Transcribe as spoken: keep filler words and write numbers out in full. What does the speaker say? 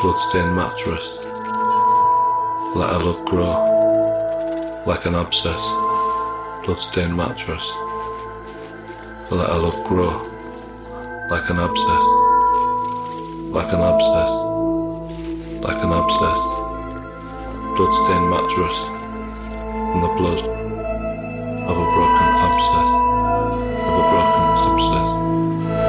bloodstained mattress. Let our love grow like an abscess. Bloodstained mattress. Let our love grow like an abscess. Like an abscess. Like an abscess. Bloodstained mattress from the blood of a brother.